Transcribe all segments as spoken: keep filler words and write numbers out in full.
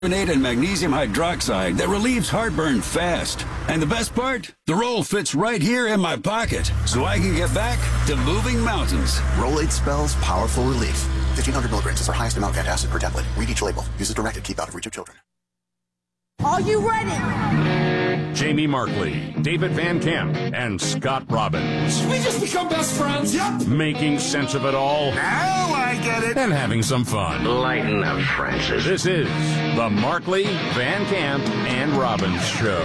and magnesium hydroxide that relieves heartburn fast. And the best part? The roll fits right here in my pocket, so I can get back to moving mountains. Rolade spells powerful relief. fifteen hundred milligrams is our highest amount of antacid per tablet. Read each label. Use as directed. Keep out of reach of children. Are you ready? Jamie Markley, David Van Camp, and Scott Robbins. We just become best friends. Yep. Making sense of it all. Now I get it. And having some fun. Lighten up, Francis. This is the Markley, Van Camp, and Robbins Show.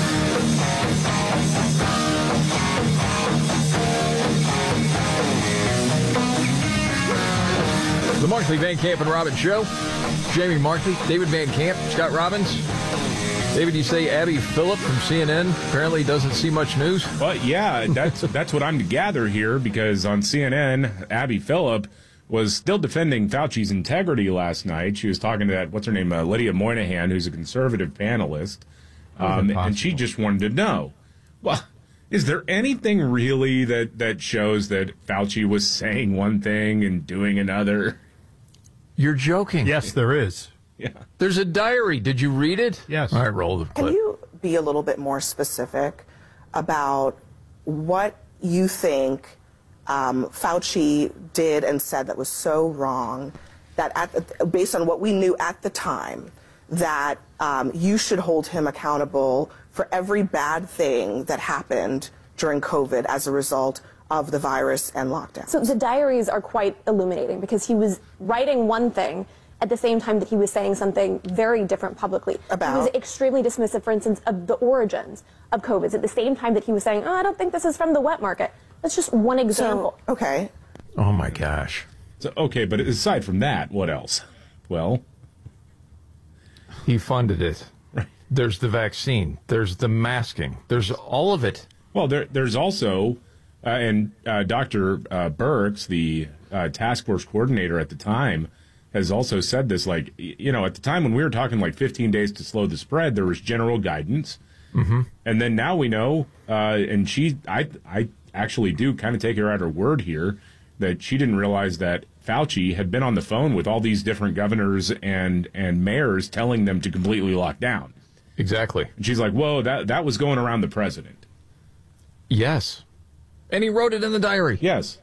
The Markley, Van Camp, and Robbins Show. Jamie Markley, David Van Camp, Scott Robbins. David, you say Abby Phillip from C N N apparently doesn't see much news? Well, yeah, that's that's what I'm to gather here, because on C N N, Abby Phillip was still defending Fauci's integrity last night. She was talking to that, what's her name, uh, Lydia Moynihan, who's a conservative panelist, um, and she just wanted to know, well, is there anything really that, that shows that Fauci was saying one thing and doing another? You're joking. Yes, there is. Yeah. There's a diary. Did you read it? Yes. All right, roll the clip. Can you be a little bit more specific about what you think um, Fauci did and said that was so wrong, that at the, based on what we knew at the time, that um, you should hold him accountable for every bad thing that happened during COVID as a result of the virus and lockdown? So the diaries are quite illuminating, because he was writing one thing at the same time that he was saying something very different publicly. About? He was extremely dismissive, for instance, of the origins of COVID at the same time that he was saying, oh, I don't think this is from the wet market. That's just one example. So, okay. Oh, my gosh. So, okay, but aside from that, what else? Well, he funded it. Right. There's the vaccine. There's the masking. There's all of it. Well, there, there's also, uh, and uh, Doctor Uh, Birx, the uh, task force coordinator at the time, has also said this, like, you know, at the time when we were talking like fifteen days to slow the spread, there was general guidance. Mm-hmm. And then now we know, uh, and she, I, I actually do kind of take her at her word here, that she didn't realize that Fauci had been on the phone with all these different governors and, and mayors telling them to completely lock down. Exactly. And she's like, whoa, that, that was going around the president. Yes. And he wrote it in the diary. Yes.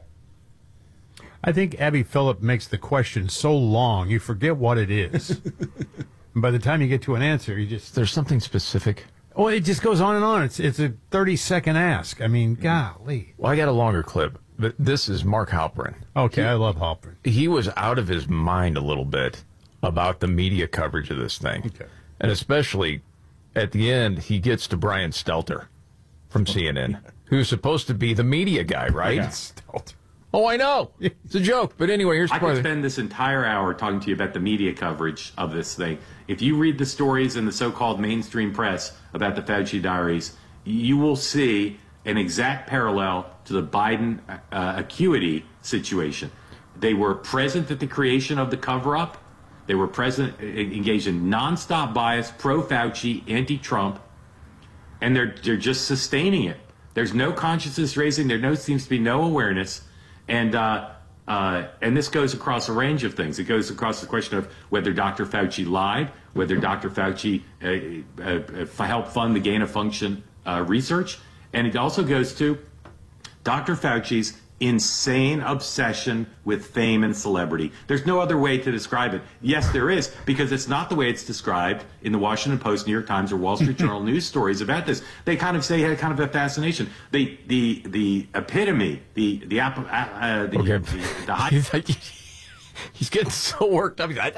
I think Abby Phillip makes the question so long, you forget what it is. And by the time you get to an answer, you just... There's something specific. Oh, it just goes on and on. It's it's a thirty-second ask. I mean, golly. Well, I got a longer clip, but this is Mark Halperin. Okay, he, I love Halperin. He was out of his mind a little bit about the media coverage of this thing. Okay. And especially at the end, he gets to Brian Stelter from C N N, who's supposed to be the media guy, right? Yeah. Stelter. Oh, I know. It's a joke. But anyway, here's the I could part. spend this entire hour talking to you about the media coverage of this thing. If you read the stories in the so-called mainstream press about the Fauci diaries, you will see an exact parallel to the Biden uh, acuity situation. They were present at the creation of the cover-up. They were present, engaged in nonstop bias, pro-Fauci, anti-Trump, and they're they're just sustaining it. There's no consciousness raising. There no seems to be no awareness. And uh, uh, and this goes across a range of things. It goes across the question of whether Doctor Fauci lied, whether Doctor Fauci uh, uh, uh, helped fund the gain-of-function uh, research, and it also goes to Doctor Fauci's insane obsession with fame and celebrity. There's no other way to describe it. Yes, there is, because it's not the way it's described in the Washington Post, New York Times, or Wall Street Journal news stories about this. They kind of say he had kind of a fascination. The the the epitome, the the uh, the, okay. the, the high. He's getting so worked up. He's like,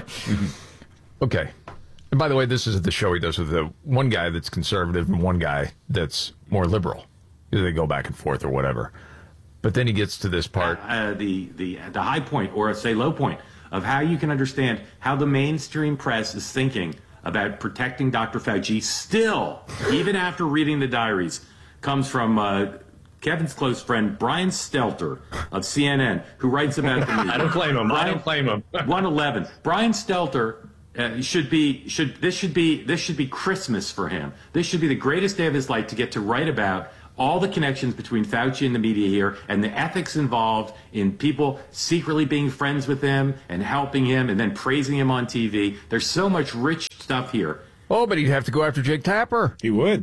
okay. And by the way, this is the show he does with the one guy that's conservative and one guy that's more liberal. Either they go back and forth or whatever. But then he gets to this part. Uh, the, the, the high point, or say low point, of how you can understand how the mainstream press is thinking about protecting Doctor Fauci still, even after reading the diaries, comes from uh, Kevin's close friend, Brian Stelter of C N N, who writes about the media. I don't claim him. Brian, I don't claim him. one eleven. Brian Stelter uh, should be, should, this should be, this should be Christmas for him. This should be the greatest day of his life to get to write about all the connections between Fauci and the media here and the ethics involved in people secretly being friends with him and helping him and then praising him on T V. There's so much rich stuff here. Oh, but he'd have to go after Jake Tapper. He would.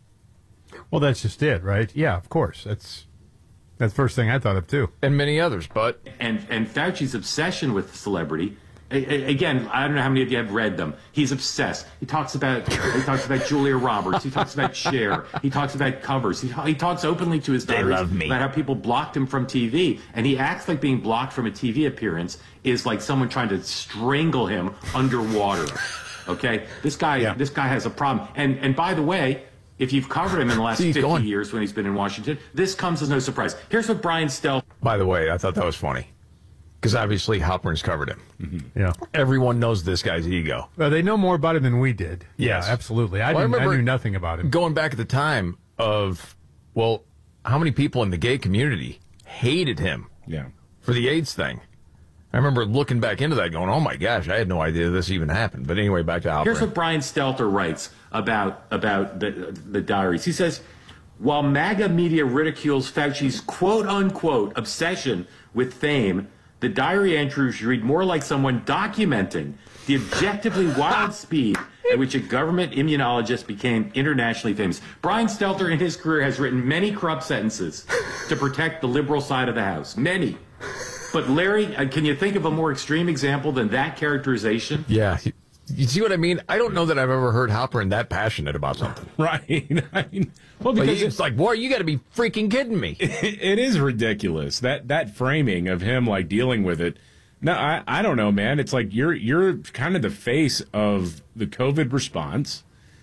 Well, that's just it, right? Yeah, of course. That's that's the first thing I thought of, too. And many others, but... And, and Fauci's obsession with celebrity... Again, I don't know how many of you have read them. He's obsessed. He talks about he talks about Julia Roberts. He talks about Cher. He talks about covers. He, he talks openly to his diaries about how people blocked him from T V, and he acts like being blocked from a T V appearance is like someone trying to strangle him underwater. Okay, this guy yeah. this guy has a problem. And and by the way, if you've covered him in the last fifty going. years when he's been in Washington, this comes as no surprise. Here's what Brian Stelter. By the way, I thought that was funny. Because obviously Halpern's covered him. Mm-hmm. Yeah, everyone knows this guy's ego. Well, they know more about him than we did. Yes. Yeah, absolutely. I, well, didn't, I, I knew nothing about him. Going back at the time of, well, how many people in the gay community hated him yeah. for the AIDS thing? I remember looking back into that going, oh my gosh, I had no idea this even happened. But anyway, back to Halpern. Here's what Brian Stelter writes about, about the, the diaries. He says, while MAGA media ridicules Fauci's quote-unquote obsession with fame, the diary entries read more like someone documenting the objectively wild speed at which a government immunologist became internationally famous. Brian Stelter in his career has written many corrupt sentences to protect the liberal side of the House. Many. But Larry, uh, can you think of a more extreme example than that characterization? Yeah. You see what I mean? I don't know that I've ever heard Halpern that passionate about something. Right. I mean, well, because like, it's like, boy, you got to be freaking kidding me. It, it is ridiculous that that framing of him like dealing with it. No, I, I don't know, man. It's like you're you're kind of the face of the COVID response,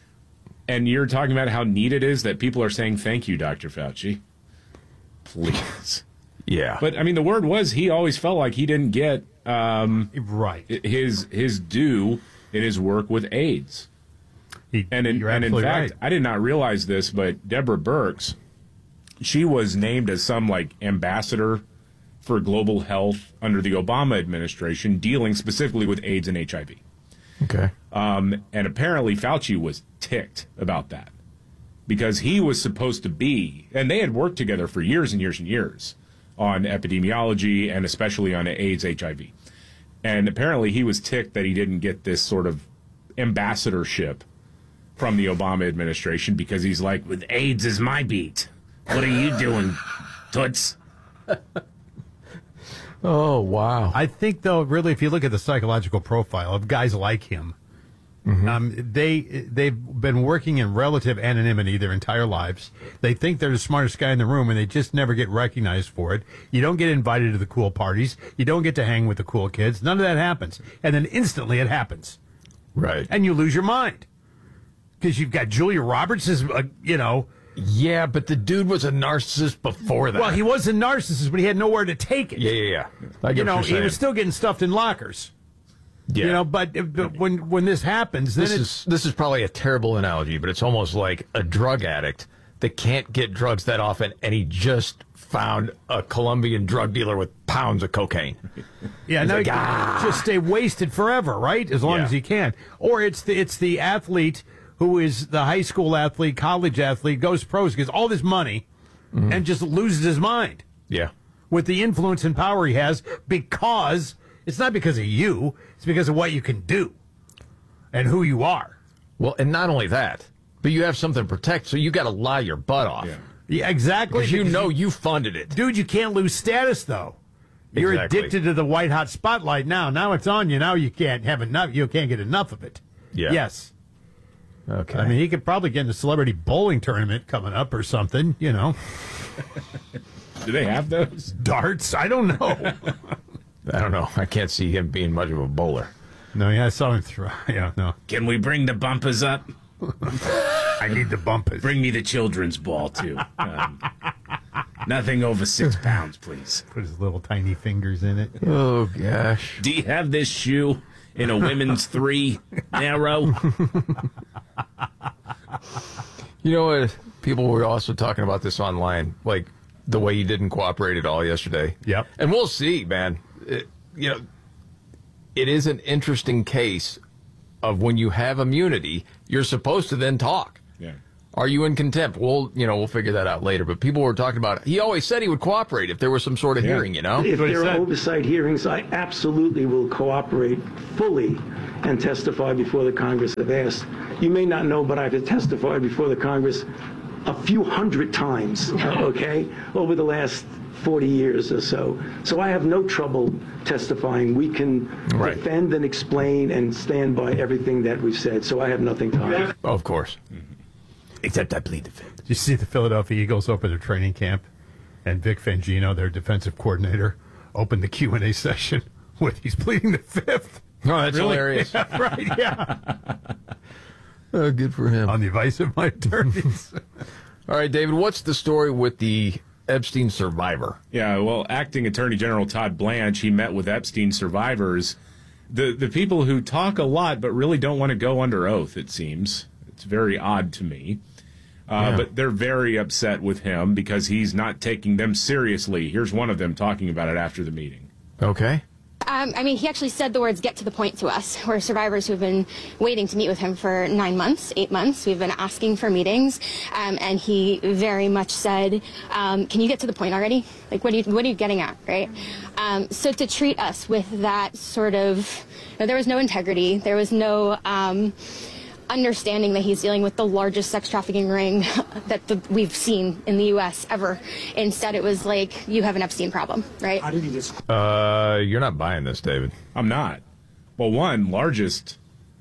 and you're talking about how neat it is that people are saying thank you, Doctor Fauci. Please. Yeah. But I mean, the word was he always felt like he didn't get um, right his his due in his work with AIDS. He, and in, you're and in fact, right. I did not realize this, but Deborah Birx, she was named as some like ambassador for global health under the Obama administration, dealing specifically with AIDS and H I V. Okay. Um, and apparently Fauci was ticked about that because he was supposed to be, and they had worked together for years and years and years on epidemiology and especially on AIDS, H I V. And apparently he was ticked that he didn't get this sort of ambassadorship from the Obama administration because he's like, with AIDS is my beat. What are you doing, toots? Oh, wow. I think, though, really, if you look at the psychological profile of guys like him, mm-hmm. um, they, they've been working in relative anonymity their entire lives. They think they're the smartest guy in the room, and they just never get recognized for it. You don't get invited to the cool parties. You don't get to hang with the cool kids. None of that happens. And then instantly it happens. Right. And you lose your mind. Because you've got Julia Roberts as, uh, you know... Yeah, but the dude was a narcissist before that. Well, he was a narcissist, but he had nowhere to take it. Yeah, yeah, yeah. I get you know, what you're he was still getting stuffed in lockers. Yeah. You know, but, but when when this happens, then this it's... is this is probably a terrible analogy, but it's almost like a drug addict that can't get drugs that often, and he just found a Colombian drug dealer with pounds of cocaine. Yeah, He's now like, he can ah! just stay wasted forever, right? As long Yeah. as he can. Or it's the it's the athlete who is the high school athlete, college athlete, goes pros, gets all this money, mm-hmm. and just loses his mind. Yeah. With the influence and power he has, because it's not because of you, it's because of what you can do and who you are. Well, and not only that, but you have something to protect, so you got to lie your butt off. Yeah, yeah exactly. Because you know you funded it. Dude, you can't lose status, though. You're Exactly. addicted to the white hot spotlight now. Now it's on you. Now you can't have enough. You can't get enough of it. Yeah. Yes. Okay. I mean, he could probably get in a celebrity bowling tournament coming up or something, you know. Do they have those? Darts? I don't know. I don't know. I can't see him being much of a bowler. No, yeah, I saw him throw. Yeah, no. Can we bring the bumpers up? I need the bumpers. Bring me the children's ball, too. Um, nothing over six pounds, please. Put his little tiny fingers in it. Oh, gosh. Do you have this shoe in a women's three narrow? You know what? People were also talking about this online, like the way he didn't cooperate at all yesterday. Yep. And we'll see, man. It, you know, it is an interesting case of when you have immunity, you're supposed to then talk. Yeah. Are you in contempt? We'll, you know, we'll figure that out later. But people were talking about it. He always said he would cooperate if there was some sort of Yeah. hearing, you know? If there are oversight hearings, I absolutely will cooperate fully and testify before the Congress if asked. You may not know, but I've testified before the Congress a few hundred times, uh, okay, over the last forty years or so. So I have no trouble testifying. We can Right. defend and explain and stand by everything that we've said. So I have nothing to hide. Of course. Except I plead the fifth. Did you see the Philadelphia Eagles open their training camp, and Vic Fangino, their defensive coordinator, opened the Q and A session with he's pleading the fifth. Oh, that's Really? hilarious. Yeah, right, yeah. Oh, good for him. On the advice of my attorneys. All right, David, what's the story with the Epstein survivor? Yeah, well, acting Attorney General Todd Blanche, he met with Epstein survivors, the the people who talk a lot but really don't want to go under oath, it seems. It's very odd to me. Uh, Yeah. But they're very upset with him because he's not taking them seriously. Here's one of them talking about it after the meeting. Okay. Um, I mean, he actually said the words "get to the point" to us. We're survivors who've been waiting to meet with him for nine months, eight months. We've been asking for meetings, um, and he very much said, um, "Can you get to the point already? Like, what are you, what are you getting at, right?" Um, so to treat us with that sort of, you know, there was no integrity, there was no um, understanding that he's dealing with the largest sex trafficking ring that the, we've seen in the U S ever. Instead, it was like, you have an Epstein problem, right? How did he just... Uh, you're not buying this, David. I'm not. Well, one, largest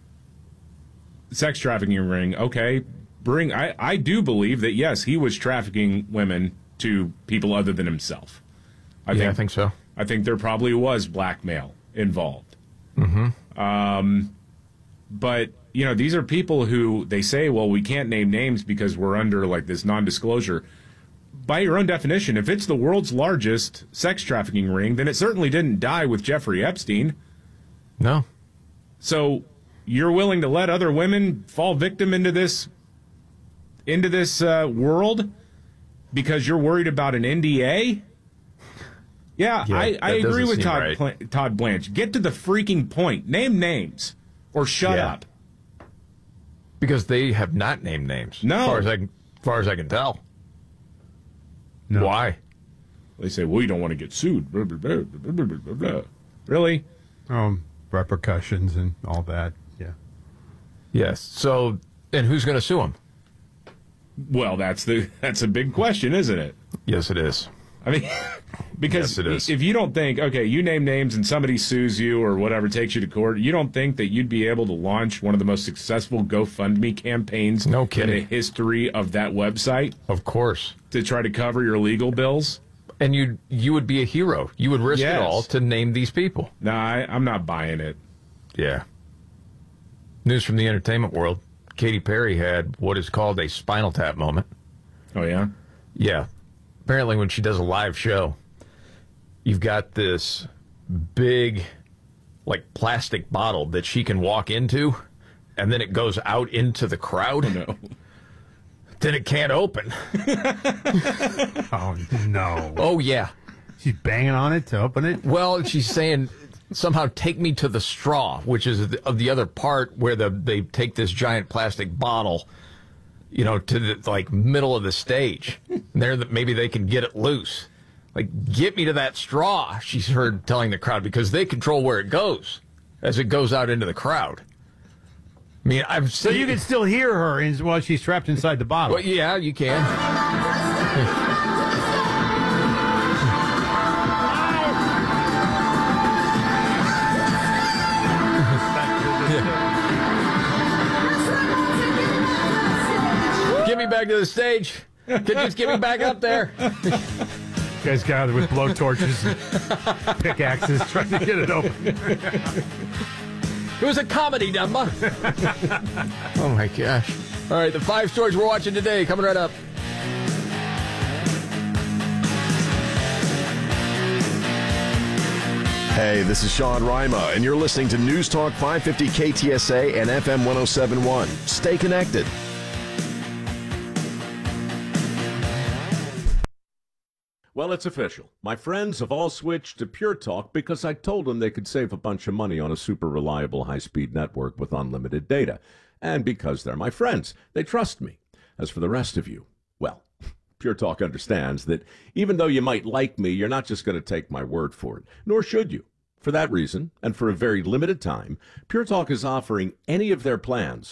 sex trafficking ring, okay. Bring. I, I do believe that, yes, he was trafficking women to people other than himself. I Yeah, think, I think so. I think there probably was blackmail involved. Mm-hmm. Um, but, you know, these are people who they say, well, we can't name names because we're under, like, this non-disclosure. By your own definition, if it's the world's largest sex trafficking ring, then it certainly didn't die with Jeffrey Epstein. No. So you're willing to let other women fall victim into this into this uh, world because you're worried about an N D A? Yeah, Yeah, I, I that agree doesn't with seem Todd right. Pla- Todd Blanche. Get to the freaking point. Name names or shut Yeah. up. Because they have not named names. No. As far as I can, as far as I can tell. No. Why? They say, well, you don't want to get sued. Blah, blah, blah, blah, blah, blah, blah. Really? Um, repercussions and all that. Yeah. Yes. So, and who's going to sue him? Well, that's the that's a big question, isn't it? Yes, it is. I mean, because Yes, it is. if you don't think, okay, you name names and somebody sues you or whatever, takes you to court, you don't think that you'd be able to launch one of the most successful GoFundMe campaigns No in kidding. the history of that website Of course. to try to cover your legal bills? And you you would be a hero. You would risk Yes. it all to name these people. No, I, I'm not buying it. Yeah. News from the entertainment world. Katy Perry had what is called a Spinal Tap moment. Oh, yeah? Yeah. Apparently when she does a live show, you've got this big, like, plastic bottle that she can walk into, and then it goes out into the crowd. Oh, no. Then it can't open. Oh, no. Oh, yeah. She's banging on it to open it? Well, she's saying somehow take me to the straw, which is the, of the other part where the they take this giant plastic bottle, you know, to the like middle of the stage. And there, that maybe they can get it loose. Like, get me to that straw, she's heard telling the crowd, because they control where it goes as it goes out into the crowd. I mean, I've So seen, you can still hear her in, while she's trapped inside the bottle. Well, yeah, you can. Get me back to the stage. Could you just get me back up there? You guys got out there with blowtorches and pickaxes trying to get it open. It was a comedy number. Oh, my gosh. All right, the five stories we're watching today coming right up. Hey, this is Sean Rima, and you're listening to News Talk five fifty K T S A and F M one oh seven point one. Stay connected. Well, it's official. My friends have all switched to Pure Talk because I told them they could save a bunch of money on a super reliable high-speed network with unlimited data. And because they're my friends, they trust me. As for the rest of you, well, Pure Talk understands that even though you might like me, you're not just going to take my word for it, nor should you. For that reason, and for a very limited time, Pure Talk is offering any of their plans